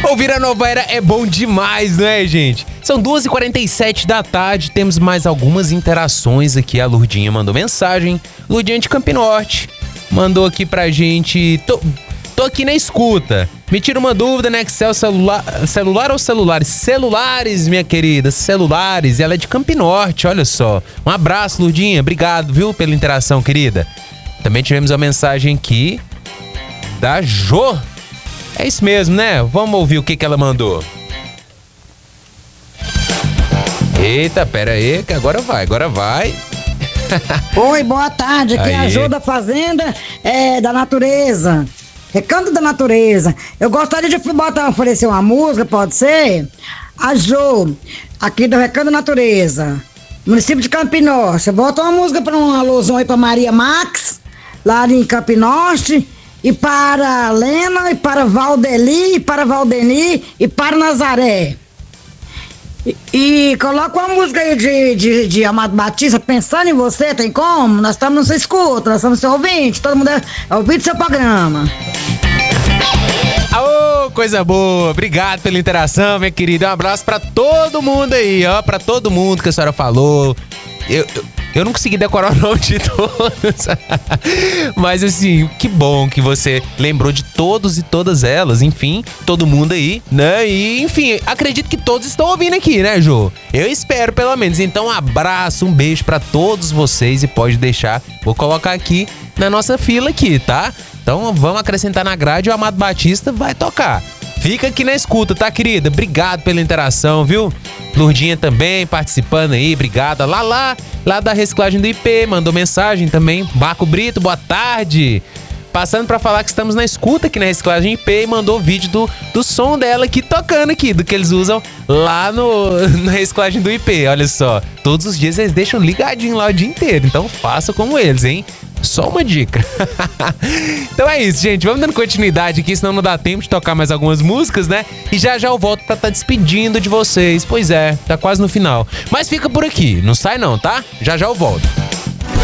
Ouvir a Nova Era é bom demais, né, gente? São 2h47 da tarde, temos mais algumas interações aqui. A Lurdinha mandou mensagem. Lurdinha de Campinorte mandou aqui pra gente. Tô aqui na escuta. Me tira uma dúvida, né? Excel celular ou celulares? Celulares, minha querida, celulares. Ela é de Campinorte, olha só. Um abraço, Lurdinha. Obrigado, viu, pela interação, querida. Também tivemos uma mensagem aqui da Jô. É isso mesmo, né? Vamos ouvir o que ela mandou. Eita, pera aí, que agora vai. Oi, boa tarde. Aqui é a Jô da Fazenda da Natureza. Recanto da Natureza. Eu gostaria de oferecer uma música, pode ser? A Jô, aqui do Recanto da Natureza, município de Campinorte. Bota uma música para um alusão aí para Maria Max, lá em Campinorte. E para Lena, e para Valdeli, e para Valdeni, e para Nazaré. E coloca uma música aí de Amado Batista, Pensando em Você, tem como? Nós estamos no seu escuta, nós estamos no seu ouvinte, todo mundo é ouvinte do seu programa. Aô, coisa boa, obrigado pela interação, minha querida. Um abraço pra todo mundo aí, ó, pra todo mundo que a senhora falou. Eu não consegui decorar o nome de todos, mas assim, que bom que você lembrou de todos e todas elas, enfim, todo mundo aí, né? E enfim, acredito que todos estão ouvindo aqui, né, Jô? Eu espero pelo menos. Então, um abraço, um beijo pra todos vocês e pode deixar, vou colocar aqui na nossa fila aqui, tá? Então, vamos acrescentar na grade e o Amado Batista vai tocar. Fica aqui na escuta, tá, querida? Obrigado pela interação, viu? Lurdinha também participando aí, obrigada. Lá da reciclagem do IP, mandou mensagem também. Marco Brito, boa tarde. Passando pra falar que estamos na escuta aqui na reciclagem IP e mandou vídeo do som dela aqui tocando aqui, do que eles usam lá na reciclagem do IP. Olha só, todos os dias eles deixam ligadinho lá o dia inteiro, então faça como eles, hein? Só uma dica. Então é isso, gente. Vamos dando continuidade aqui, senão não dá tempo de tocar mais algumas músicas, né? E já eu volto pra estar despedindo de vocês. Pois é, tá quase no final. Mas fica por aqui, não sai não, tá? Já eu volto.